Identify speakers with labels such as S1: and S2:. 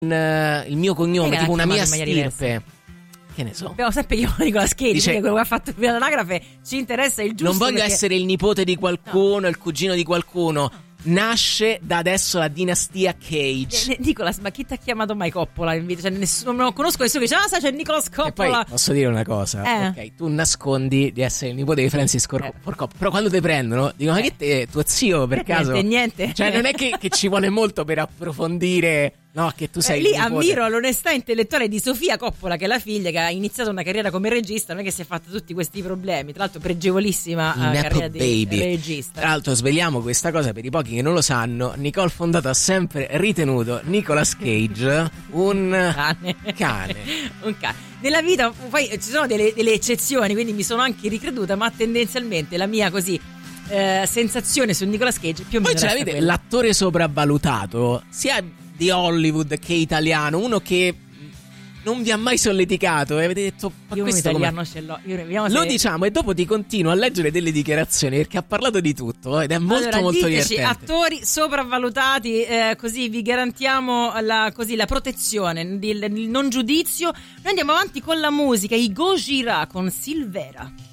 S1: il mio cognome, tipo una mia stirpe.
S2: Diversa.
S1: Che ne so.
S2: Abbiamo sempre io Nicolas Cage,
S1: Dice,
S2: quello che ha fatto prima l'anagrafe, ci interessa il giusto.
S1: Non voglio
S2: perché...
S1: essere il nipote di qualcuno, il cugino di qualcuno. Nasce da adesso la dinastia Cage.
S2: Nicolas, ma chi ti ha chiamato mai Coppola? Cioè, non conosco nessuno che dice, sai, c'è Nicolas Coppola.
S1: E poi posso dire una cosa, ok, tu nascondi di essere il nipote di Francis Ford Coppola, però quando ti prendono dicono, ma che te, tuo zio per caso?
S2: Niente.
S1: Cioè non è che ci vuole molto per approfondire, no, che tu sei
S2: lì
S1: il nipote.
S2: ammiro l'onestà intellettuale di Sofia Coppola, che è la figlia, che ha iniziato una carriera come regista, non è che si è fatta tutti questi problemi, tra l'altro pregevolissima carriera di regista.
S1: Tra l'altro svegliamo questa cosa per i pochi che non lo sanno. Nicole Fondato ha sempre ritenuto Nicolas Cage un cane.
S2: Un cane. Nella vita poi ci sono delle eccezioni, quindi mi sono anche ricreduta, ma tendenzialmente la mia così sensazione su Nicolas Cage più o meno.
S1: Poi ce l'avete l'attore sopravvalutato sia di Hollywood che italiano, uno che non vi ha mai solleticato e avete detto, ma
S2: io
S1: questo
S2: un italiano ce l'ho.
S1: Lo diciamo e dopo ti continuo a leggere delle dichiarazioni perché ha parlato di tutto ed è molto molto divertente.
S2: Attori sopravvalutati, così vi garantiamo la protezione, il non giudizio. Noi andiamo avanti con la musica, i Gojira con Silvera.